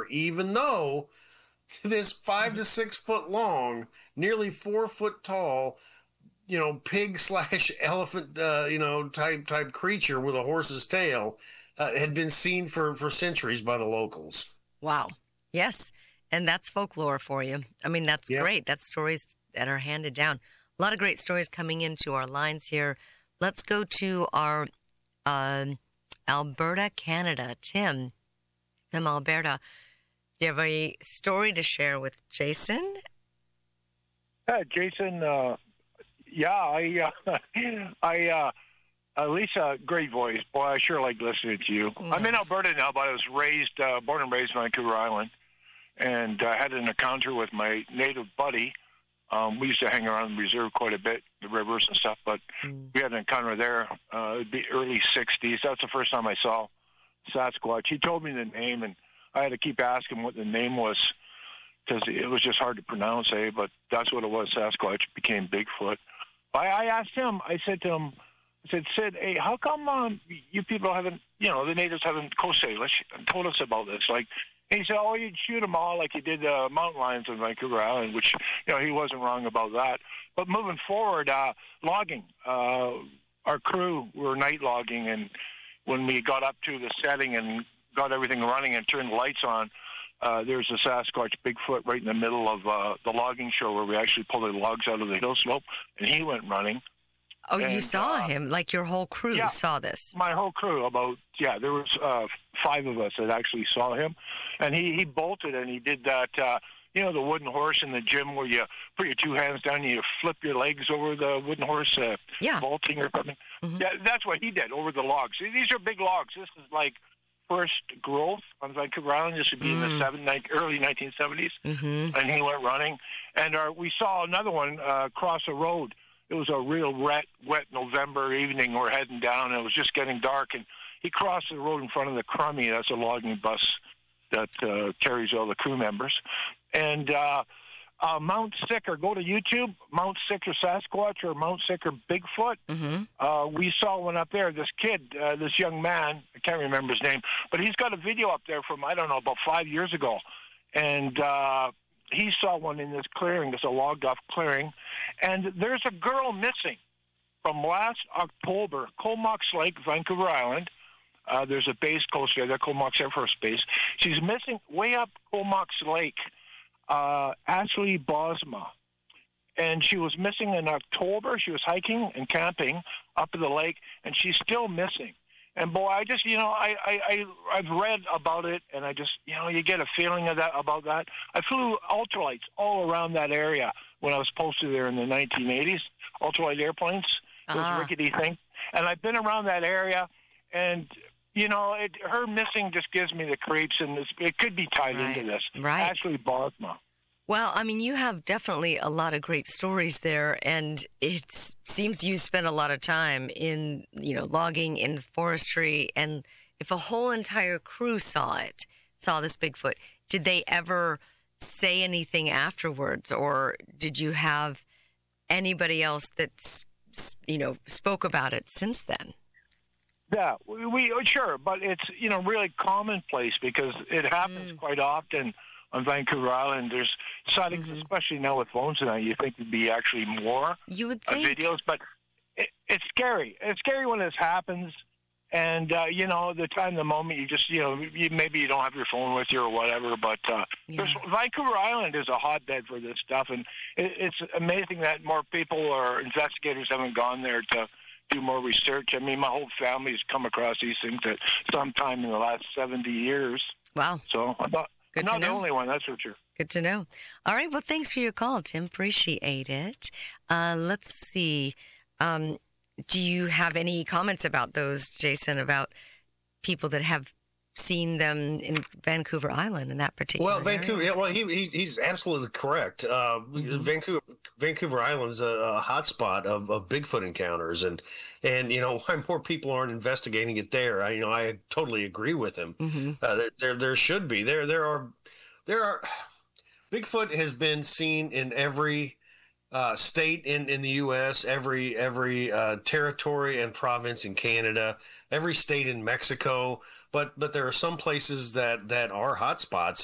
folklore, even though this 5 to 6 foot long, nearly 4 foot tall, pig slash elephant, type creature with a horse's tail had been seen for centuries by the locals. Wow. Yes. And that's folklore for you. I mean, that's Yep. great. That's stories that are handed down. A lot of great stories coming into our lines here. Let's go to our Alberta, Canada. Tim from Alberta. Do you have a story to share with Jason? Jason, Lisa, great voice. Boy, I sure like listening to you. Yeah. I'm in Alberta now, but I was born and raised in Vancouver Island, and I had an encounter with my native buddy. We used to hang around the reserve quite a bit, the rivers and stuff, but we had an encounter there. It'd be early 60s. That's the first time I saw Sasquatch. He told me the name, and I had to keep asking what the name was because it was just hard to pronounce, but that's what it was. Sasquatch became Bigfoot. I asked him, I said to him, Sid, hey, how come you people haven't, the natives haven't Coast Salish and told us about this? He said, you'd shoot them all like you did mountain lions in Vancouver Island, which, he wasn't wrong about that. But moving forward, logging. Our crew were night logging, and when we got up to the setting and got everything running and turned the lights on, there's a Sasquatch Bigfoot right in the middle of the logging show where we actually pulled the logs out of the hill slope, and he went running. Oh, you saw him? Like your whole crew saw this? My whole crew, there was 5 of us that actually saw him. And he bolted, and he did that, the wooden horse in the gym where you put your 2 hands down and you flip your legs over the wooden horse, vaulting or something. Mm-hmm. That's what he did over the logs. These are big logs. This is like first growth on Vancouver Island. This would be in the early 1970s. Mm-hmm. And he went running. And we saw another one cross a road. It was a real wet November evening. We're heading down, and it was just getting dark. And he crossed the road in front of the Crummy. That's a logging bus that carries all the crew members. And Mount Sicker, go to YouTube, Mount Sicker Sasquatch or Mount Sicker Bigfoot. Mm-hmm. We saw one up there. This kid, this young man, I can't remember his name, but he's got a video up there from, about 5 years ago. And he saw one in this clearing. It's a logged-off clearing. And there's a girl missing from last October, Comox Lake, Vancouver Island. There's a base close there, Comox Air Force Base. She's missing way up Comox Lake, Ashley Bosma. And she was missing in October. She was hiking and camping up at the lake, and she's still missing. And boy, I just, I've read about it, and I just, you get a feeling about that. I flew ultralights all around that area when I was posted there in the 1980s, ultralight airplanes, those rickety things. And I've been around that area, and, her missing just gives me the creeps, and it could be tied into this. Right. Ashley Bosma. Well, I mean, you have definitely a lot of great stories there, and it seems you spend a lot of time in, logging, in forestry, and if a whole entire crew saw this Bigfoot, did they ever say anything afterwards, or did you have anybody else that, spoke about it since then? Yeah, we sure, but it's, really commonplace because it happens quite often. On Vancouver Island, there's sightings, especially now with phones and that. You think there'd be actually more you would think. Videos, but it's scary. It's scary when this happens, and the time, the moment, you just, maybe you don't have your phone with you or whatever. But Vancouver Island is a hotbed for this stuff, and it's amazing that more people or investigators haven't gone there to do more research. I mean, my whole family's come across these things at some time in the last 70 years. Wow. So I thought. Good Not to know. the only one, that's for sure. Good to know. All right. Well, thanks for your call, Tim. Appreciate it. Let's see. Do you have any comments about those, Jason, about people that have seen them in Vancouver Island in that particular area? Vancouver, he's absolutely correct. Vancouver Island's a hotspot of Bigfoot encounters, and why more people aren't investigating it there. I totally agree with him. Mm-hmm. There should be there are Bigfoot has been seen in every state in the U.S., every territory and province in Canada, every state in Mexico. But there are some places that are hotspots,